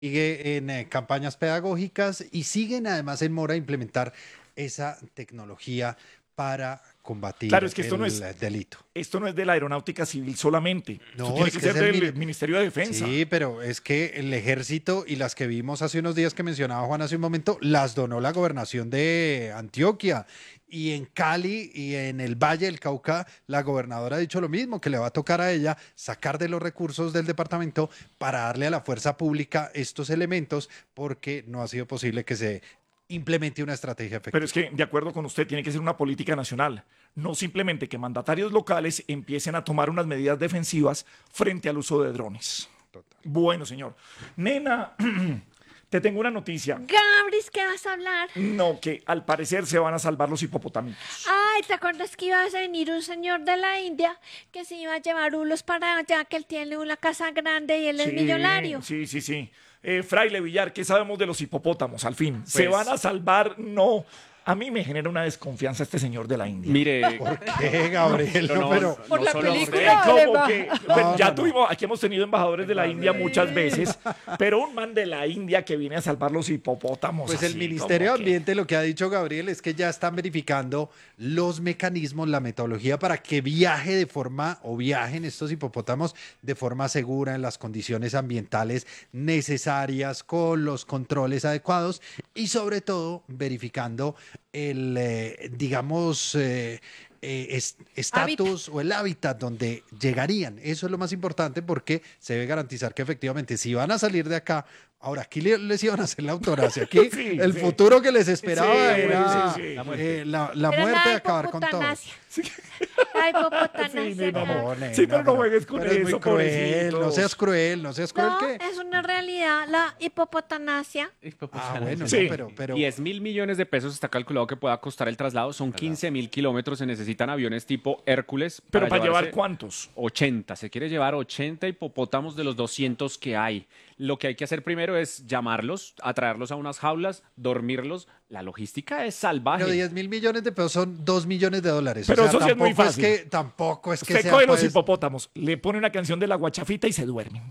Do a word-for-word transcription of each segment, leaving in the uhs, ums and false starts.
sigue en eh, campañas pedagógicas y siguen además en mora implementar esa tecnología para combatir Claro, es que esto el no es, delito. esto no es de la Aeronáutica Civil solamente. No, Esto tiene es que que ser es el del mini- Ministerio de Defensa. Sí, pero es que el ejército y las que vimos hace unos días que mencionaba Juan hace un momento, las donó la gobernación de Antioquia. Y en Cali y en el Valle del Cauca, la gobernadora ha dicho lo mismo, que le va a tocar a ella sacar de los recursos del departamento para darle a la fuerza pública estos elementos, porque no ha sido posible que se implemente una estrategia efectiva. Pero es que, de acuerdo con usted, tiene que ser una política nacional. No simplemente que mandatarios locales empiecen a tomar unas medidas defensivas frente al uso de drones. Total. Bueno, señor. Nena, te tengo una noticia. Gabris, ¿qué vas a hablar? No, que al parecer se van a salvar los hipopotamitos. Ay, ¿te acuerdas que iba a venir un señor de la India que se iba a llevar hulos para allá, que él tiene una casa grande y él es Sí, millonario? Sí, sí, sí. Eh, Fraile Villar, ¿qué sabemos de los hipopótamos al fin? ¿Se Pues- van a salvar? No. A mí me genera una desconfianza este señor de la India. Mire, ¿Por qué, Gabriel? no, No, no, pero... no, Por no la solo- película. Eh, ¿cómo Además. que? No, Bueno, ya no, no. tuvimos, aquí hemos tenido embajadores de la India muchas veces, pero un man de la India que viene a salvar los hipopótamos. Pues el así, Ministerio de como que- Ambiente lo que ha dicho Gabriel es que ya están verificando los mecanismos, la metodología para que viaje de forma o viajen estos hipopótamos de forma segura en las condiciones ambientales necesarias, con los controles adecuados y sobre todo verificando el, eh, digamos, eh, eh, es- estatus o el hábitat donde llegarían. Eso es lo más importante porque se debe garantizar que efectivamente si van a salir de acá, ahora aquí le- les iban a hacer la eutanasia, aquí Sí, el sí. futuro que les esperaba Sí, era sí, sí. La eh, muerte. la, la Pero muerte de la acabar con todo. hipopotanasia. La hipopotanasia. Sí, nena, claro. no. nena, Sí, pero no juegues con pero es muy eso, cruel, pobrecitos. no seas cruel, no seas cruel No, que... es una realidad. La hipopotanasia. Ah, bueno, Sí. no, pero, pero diez mil millones de pesos está calculado que pueda costar el traslado. Son quince mil kilómetros. Se necesitan aviones tipo Hércules. Pero para llevar llevarse cuántos. ochenta. Se quiere llevar ochenta hipopótamos de los doscientos que hay. Lo que hay que hacer primero es llamarlos, atraerlos a unas jaulas, dormirlos. La logística es salvaje. Pero diez mil millones de pesos son dos millones de dólares. Pero o sea, eso sí es muy tampoco fácil. que, tampoco es que Usted sea, coge los pues, hipopótamos, le pone una canción de la guachafita y se duermen.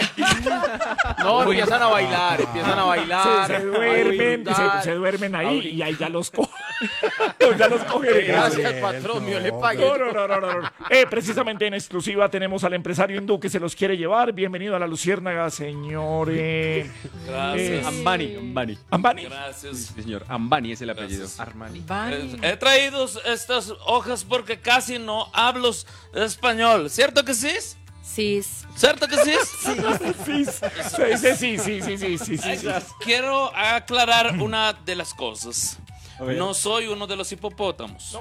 No, empiezan a bailar, empiezan a bailar. Se, se duermen, a se, brindar. se duermen ahí Abri- y ahí ya los coge. No, ya los coge de gracia. Gracias, patrón, yo le no, pagué. No, no, no, no, no, no. Eh, precisamente en exclusiva tenemos al empresario hindú que se los quiere llevar. Bienvenido a la Luciérnaga, señores. Gracias. Ambani, Ambani. Ambani. Gracias. Sí, señor, Ambani es el apellido. Gracias. Armani. Eh, He traído estas hojas porque casi no hablo español. ¿Cierto que sí? Sí. ¿Cierto que sí? Sí, se dice sí, sí, sí, sí, sí, sí, sí. Quiero aclarar una de las cosas. No soy uno de los hipopótamos.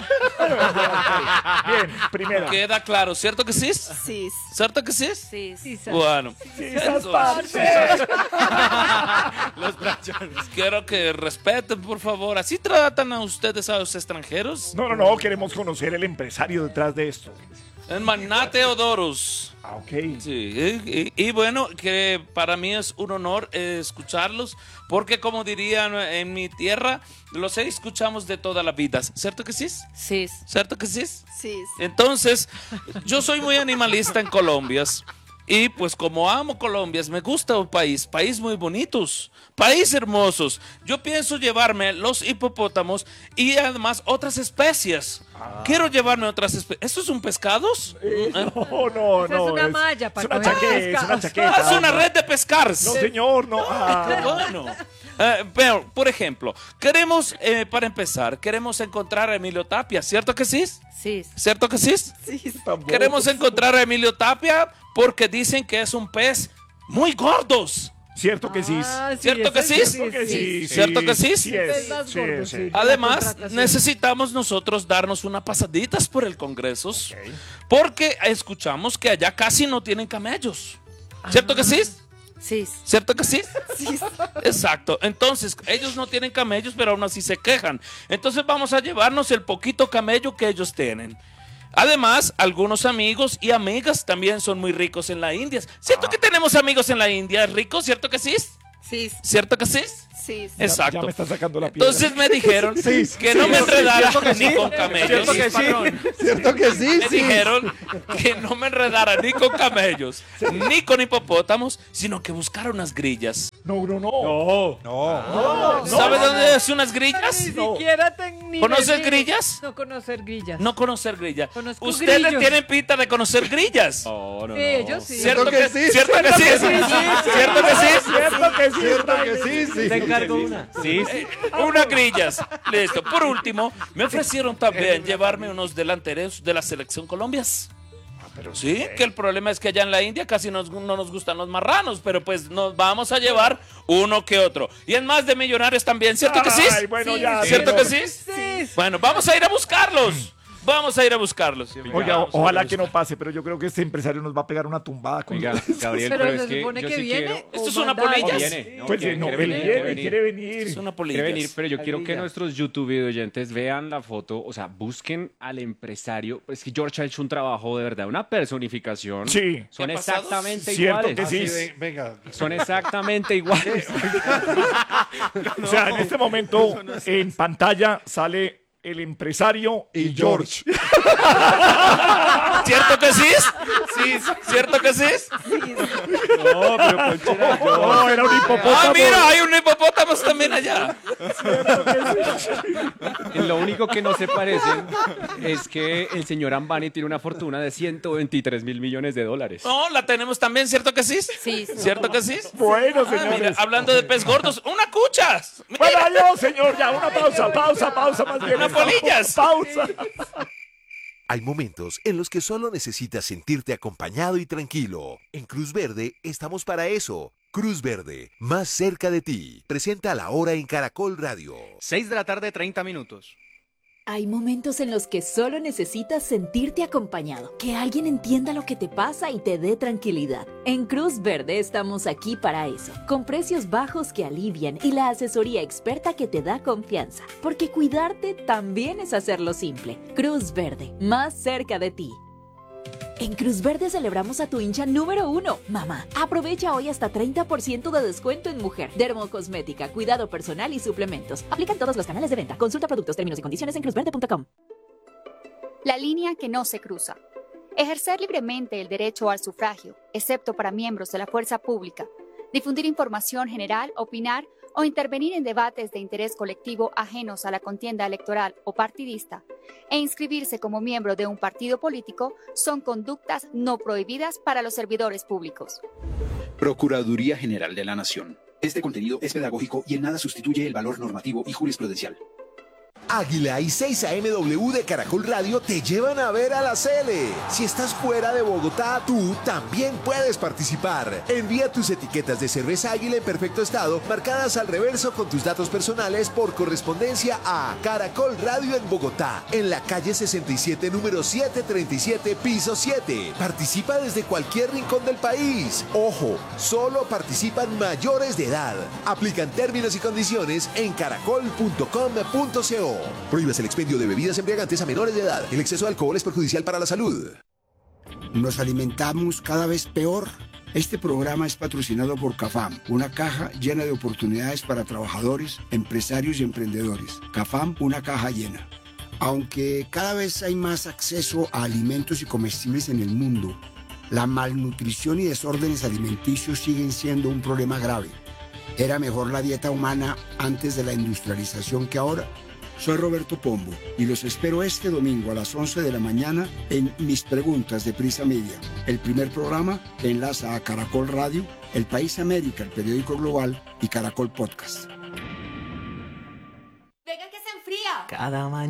Bien, primera. Queda claro, ¿cierto que sí? Sí. ¿Cierto que sí? Sí. Sí. Bueno, Esas entonces, Los brachones. quiero que respeten, por favor. ¿Así tratan a ustedes a los extranjeros? No, no, no, queremos conocer el empresario detrás de esto. El magnate Odorus. Ah, ok. Sí, y, y- y bueno, que para mí es un honor eh, escucharlos, porque como dirían en mi tierra, los escuchamos de toda la vida. ¿Cierto que sí? Sí. ¿Cierto que sí? Sí. Entonces, yo soy muy animalista en Colombia. Y pues como amo Colombia, me gusta el país, país muy bonitos, país hermosos. Yo pienso llevarme los hipopótamos y además otras especies. Quiero llevarme otras especies. ¿Esto es un pescados? ¿Eh? No, no, Esa es no. una malla para es una coger chaqueta, es una pescados. chaqueta. Ah, es una red de pescar. No, señor, no. Ah. Qué bueno. Eh, pero, por ejemplo, queremos, eh, para empezar, queremos encontrar a Emilio Tapia, ¿cierto que sí? Sí. ¿Cierto que sí? Sí. Tampoco. Queremos encontrar a Emilio Tapia porque dicen que es un pez muy gordos. Cierto que sí. Ah, ¿Cierto que sí? Cierto que sí. ¿Cierto que sí? Sí, es, Es más sí, gordo, sí. sí. Además, contratación. necesitamos nosotros darnos unas pasaditas por el Congreso porque escuchamos que allá casi no tienen camellos. ¿Cierto que sí? Sí. ¿Cierto que sí? Sí. Exacto. Entonces, ellos no tienen camellos, pero aún así se quejan. Entonces vamos a llevarnos el poquito camello que ellos tienen. Además, algunos amigos y amigas también son muy ricos en la India. ¿Cierto que tenemos amigos en la India ricos? ¿Cierto que sí? Sí. ¿Cierto que sí? Sí. Sí, sí. Exacto. Ya me está sacando la piedra. Entonces me dijeron Sí, que no me enredara ¿Cierto que sí? ni con camellos. ¿Cierto que sí? ¿Cierto que sí? Me Sí. dijeron que no me enredara ni con camellos, ni con hipopótamos, sino que buscara unas grillas. No, no, no. No. No. ¿Sabes dónde es unas grillas? Ni siquiera te, ni ¿Conoces venir. grillas? No conocer grillas. No conocer grillas. Conozco Ustedes grillos. tienen pinta de conocer grillas. No, no, Sí, no. ellos sí. ¿Cierto que que sí? sí? ¿Cierto que sí? ¿Cierto que sí? Cierto que sí. ¿Cierto que sí? Sí. Te encargo una. Sí, sí. Unas grillas. Listo. Por último, me ofrecieron también llevarme unos delanteros de la selección Colombia. Pero sí, que el problema es que allá en la India casi nos- no nos gustan los marranos, pero pues nos vamos a llevar uno que otro. Y en más de millonarios también, ¿cierto que sí? Ay, bueno, Sí, ya. ¿Cierto señor. que sí? Sí. Bueno, vamos a ir a buscarlos. Vamos a ir a buscarlos. Oiga, o- ojalá que no pase, pero yo creo que este empresario nos va a pegar una tumbada con Oiga, Gabriel, Pero pero, se es que supone yo que sí viene. quiero... ¿Esto o es una mandado. polilla? Viene, ¿no? Pues Quiere- no, quiere él venir, viene, quiere quiere venir. venir. Es una polilla. Quiere venir, pero yo quiero que nuestros YouTube video oyentes vean la foto, o sea, busquen al empresario. Es que George ha hecho un trabajo de verdad, una personificación. Sí. Son ¿Qué ha pasado? exactamente Cierto iguales. que sí. Así de- venga. Son exactamente iguales. O sea, en este momento en pantalla sale el empresario y, Y George. ¿Cierto que sí? Sí, ¿cierto que sí? No, pero Poncho era yo. No, era un hipopótamo. Ah, mira, hay un hipopótamo también allá. Lo único que no se parecen es que el señor Ambani tiene una fortuna de ciento veintitrés mil millones de dólares. No, la tenemos también, ¿cierto que sí? Sí, sí. ¿Cierto que sí? Bueno, Ah, mira, señores. hablando de pez gordos, una cucha. Bueno, adiós, señor. Ya, una pausa, pausa, pausa más bien. Una polillas. Pausa. Hay momentos en los que solo necesitas sentirte acompañado y tranquilo. En Cruz Verde estamos para eso. Cruz Verde, más cerca de ti. Presenta La Hora en Caracol Radio. seis de la tarde, treinta minutos. Hay momentos en los que solo necesitas sentirte acompañado, que alguien entienda lo que te pasa y te dé tranquilidad. En Cruz Verde estamos aquí para eso, con precios bajos que alivian y la asesoría experta que te da confianza, porque cuidarte también es hacerlo simple. Cruz Verde, más cerca de ti. En Cruz Verde celebramos a tu hincha número uno, mamá. Aprovecha hoy hasta treinta por ciento de descuento en mujer, dermocosmética, cuidado personal y suplementos. Aplican todos los canales de venta. Consulta productos, términos y condiciones en cruz verde punto com. La línea que no se cruza. Ejercer libremente el derecho al sufragio, excepto para miembros de la fuerza pública. Difundir información general, opinar o intervenir en debates de interés colectivo ajenos a la contienda electoral o partidista, e inscribirse como miembro de un partido político son conductas no prohibidas para los servidores públicos. Procuraduría General de la Nación. Este contenido es pedagógico y en nada sustituye el valor normativo y jurisprudencial. Águila y seis A M W de Caracol Radio te llevan a ver a la Cele. Si estás fuera de Bogotá, tú también puedes participar. Envía tus etiquetas de cerveza Águila en perfecto estado, marcadas al reverso con tus datos personales por correspondencia a Caracol Radio en Bogotá, en la calle sesenta y siete, número setecientos treinta y siete, piso siete. Participa desde cualquier rincón del país. Ojo, solo participan mayores de edad. Aplican términos y condiciones en caracol punto com punto co. Prohíbas el expendio de bebidas embriagantes a menores de edad. El exceso de alcohol es perjudicial para la salud. Nos alimentamos cada vez peor. Este programa es patrocinado por CAFAM, una caja llena de oportunidades para trabajadores, empresarios y emprendedores. CAFAM, una caja llena. Aunque cada vez hay más acceso a alimentos y comestibles en el mundo, la malnutrición y desórdenes alimenticios siguen siendo un problema grave. ¿Era mejor la dieta humana antes de la industrialización que ahora? Soy Roberto Pombo y los espero este domingo a las once de la mañana en Mis Preguntas de Prisa Media, el primer programa que enlaza a Caracol Radio, El País América, el periódico global y Caracol Podcast. Venga que se enfría. Cada mañana.